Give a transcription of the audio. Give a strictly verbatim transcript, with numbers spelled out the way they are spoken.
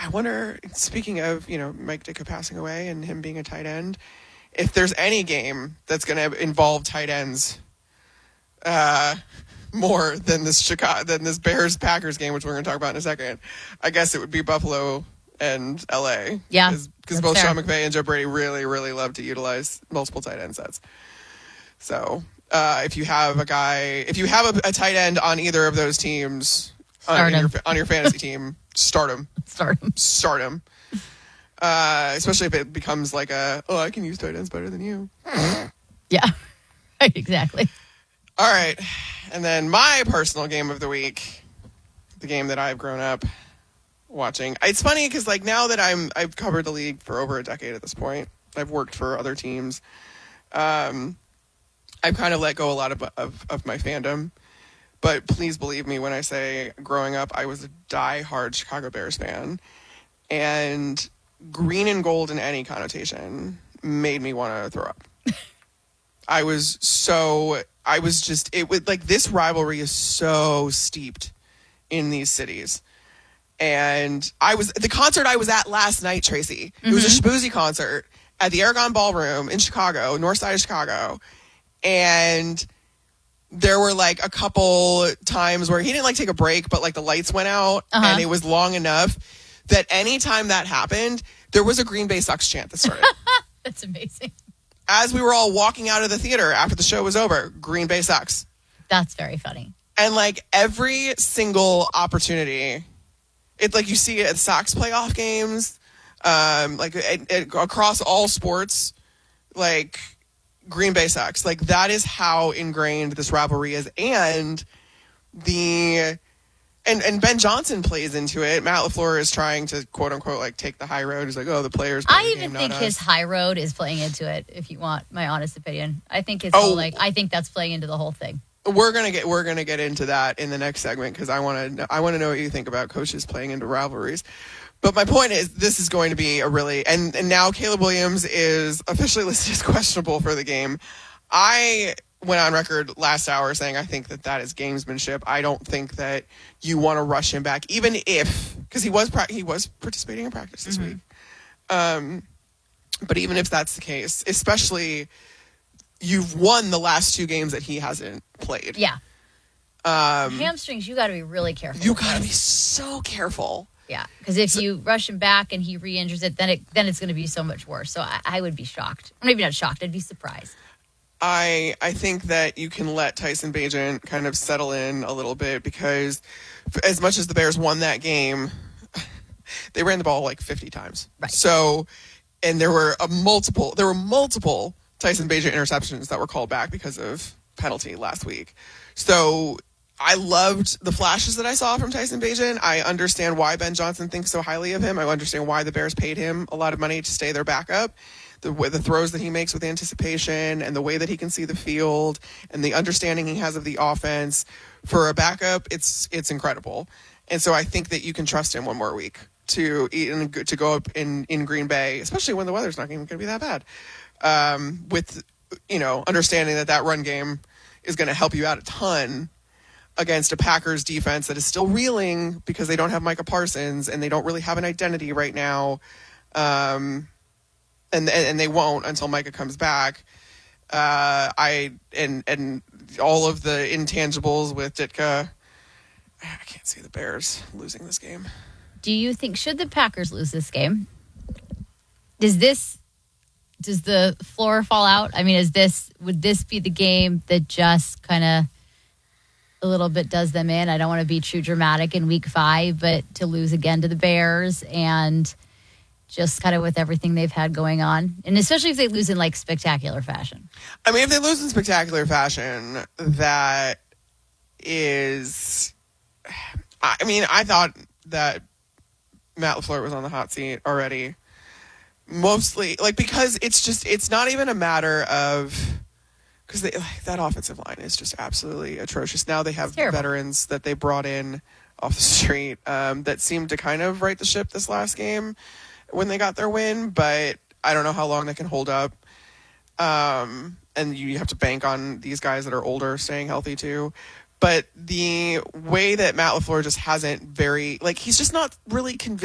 I wonder, speaking of, you know, Mike Ditka passing away and him being a tight end, if there's any game that's going to involve tight ends uh, more than this Chicago, than this Bears-Packers game, which we're going to talk about in a second, I guess it would be Buffalo and L A. Yeah, because both fair. Sean McVay and Joe Brady really, really love to utilize multiple tight end sets. So uh, if you have a guy, if you have a, a tight end on either of those teams on your, on your fantasy team, start him. Start him. Start him. Uh, especially if it becomes like a, oh, I can use tight ends better than you. Yeah, exactly. All right. And then my personal game of the week, the game that I've grown up watching. It's funny because like now that I'm, I've covered the league for over a decade at this point. I've worked for other teams. Um, I've kind of let go a lot of, of, of my fandom. But please believe me when I say growing up, I was a diehard Chicago Bears fan. And green and gold in any connotation made me want to throw up. I was so, I was just, it was like this rivalry is so steeped in these cities. And I was, the concert I was at last night, Tracy, mm-hmm. it was a Shaboozey concert at the Aragon Ballroom in Chicago, north side of Chicago. And there were like a couple times where he didn't like take a break, but like the lights went out uh-huh. and it was long enough that anytime that happened, there was a Green Bay Sucks chant that started. That's amazing. As we were all walking out of the theater after the show was over, Green Bay Sucks. That's very funny. And like every single opportunity, it's like you see it at Sox playoff games, um, like it, it, across all sports, like Green Bay Sucks. Like that is how ingrained this rivalry is. And the and and Ben Johnson plays into it. Matt LaFleur is trying to quote unquote like take the high road. He's like, oh, the players. I the even game, think his us. high road is playing into it. If you want my honest opinion, I think his oh, whole, like I think that's playing into the whole thing. We're gonna get we're gonna get into that in the next segment because I want to I want to know what you think about coaches playing into rivalries. But my point is, this is going to be a really and, and now Caleb Williams is officially listed as questionable for the game. I went on record last hour saying I think that that is gamesmanship. I don't think that you want to rush him back, even if because he was he was participating in practice this mm-hmm. week. Um, but even if that's the case, especially you've won the last two games that he hasn't played. Yeah. Um, Hamstrings, you got to be really careful. You got to be so careful. Yeah, because if so, you rush him back and he re-injures it, then it then it's going to be so much worse. So I, I would be shocked. Maybe not shocked. I'd be surprised. I I think that you can let Tyson Bagent kind of settle in a little bit because as much as the Bears won that game, they ran the ball like fifty times. Right. So, and there were a multiple there were multiple Tyson Bagent interceptions that were called back because of penalty last week. So I loved the flashes that I saw from Tyson Bagent. I understand why Ben Johnson thinks so highly of him. I understand why the Bears paid him a lot of money to stay their backup. The the throws that he makes with anticipation and the way that he can see the field and the understanding he has of the offense for a backup, it's it's incredible. And so I think that you can trust him one more week to to go up in, in Green Bay, especially when the weather's not even going to be that bad. Um, with you know understanding that that run game is going to help you out a ton against a Packers defense that is still reeling because they don't have Micah Parsons and they don't really have an identity right now. Um, and, and they won't until Micah comes back. Uh, I, and, and all of the intangibles with Ditka, I can't see the Bears losing this game. Do you think, should the Packers lose this game? Does this, does the floor fall out? I mean, is this, would this be the game that just kind of a little bit does them in? I don't want to be too dramatic in week five, but to lose again to the Bears and just kind of with everything they've had going on. And especially if they lose in like spectacular fashion. I mean, if they lose in spectacular fashion, that is, I mean, I thought that Matt LaFleur was on the hot seat already. Mostly like, because it's just, it's not even a matter of, because like, that offensive line is just absolutely atrocious. Now they have veterans that they brought in off the street um, that seemed to kind of right the ship this last game when they got their win, but I don't know how long they can hold up. Um, and you have to bank on these guys that are older staying healthy too. But the way that Matt LaFleur just hasn't very, like, he's just not really convinced